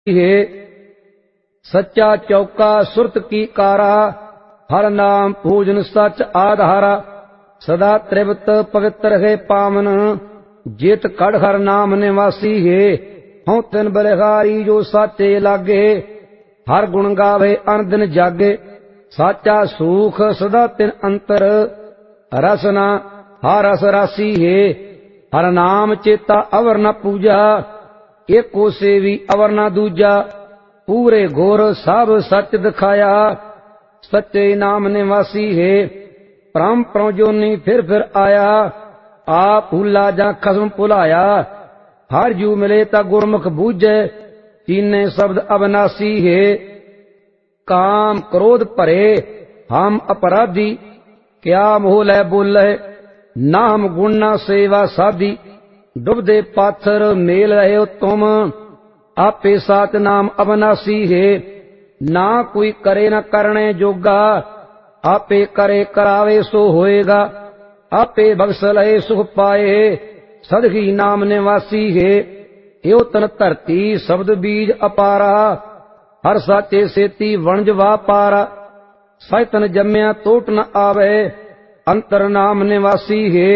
है। सच्चा चौका सुरत की कारा, हर नाम पूजन सच आधारा। सदा त्रिवत पवित्र है पावन, जेत कड़ हर नाम निवासी है। हूँ तिन बलिहारी जो साचे लागे, हर गुण गावे अन दिन जागे। साचा सुख सदा तिन अंतर, रसना हर रस रासी है। हर नाम चेता अवर न पूजा, एको सेवी अवर न दूजा। पूरे घोर सब सच दिखाया, सच्चे नाम निवासी है। परम परमजोनी फिर आया, आप भूला जा खसम भुलाया। हर जू मिले ता गुरमुख बूझे, तीने शब्द अविनाशी है। काम क्रोध भरे हम अपराधी, क्या मोह लै बोले ना हम गुण ना सेवा साधी। डुबदे पाथर मेल रहे हो तुम, आपे साच नाम अविनाशी है। ना कोई करे न करने जोगा, आपे करे करावे सो होएगा। आपे बख्श लहे सुख पाए, सदही नाम निवासी है। यो तन धरती शब्द बीज अपारा, हर साचे सेती वणज वापारा। सैतन जम्या तोट न आवे, अंतर नाम निवासी है।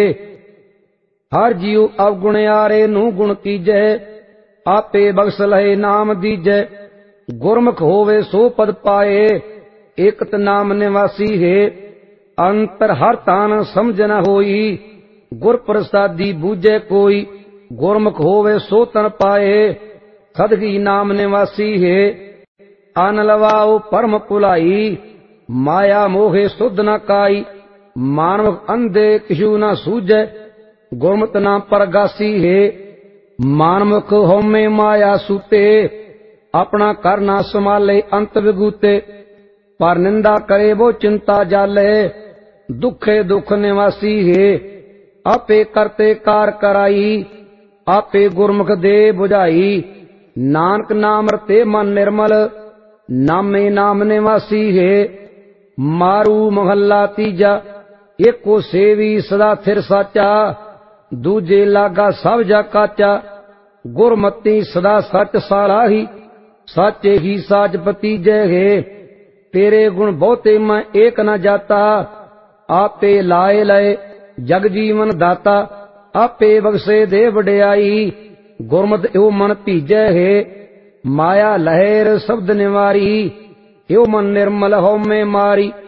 हर जीव अवगुण यारे नू गुण कीजै, आपे बख्श लहे नाम दीजै। गुरमुख होवे सो पद पाए, एकत नाम निवासी है। अंतर हर तान समझ न होई, गुर प्रसादी बूझे कोई। गुरमुख होवे सो तन पाए, सदगी नाम निवासी है। अन लवाओ परम पुलाई, माया मोहे सुध न काई। मानव अंधे किशु न सूझे, गुरमत नाम परगासी है। मानमुख होमे माया सूते, अपना कर ना संभाले अंत विगूते। पर निंदा करे वो चिंता जाले, दुखे दुख निवासी है। आपे करते कार कराई, आपे गुरमुख दे बुझाई। नानक नाम रते मन निर्मल, नामे नाम निवासी है। मारू महला तीजा, एको सेवी सदा थिर साचा। दूजे लागा सब जा काचा, गुरमती सदा सच सालाही। साचे ही साच पतीजै है, तेरे गुण बहुते मैं एक न जाता। आपे लाए लय जग जीवन दाता, आपे बख्शे दे वड्याई। गुरमत एवं मन भीजै है, माया लहर शब्द निवारी। एवं मन निर्मल हो में मारी।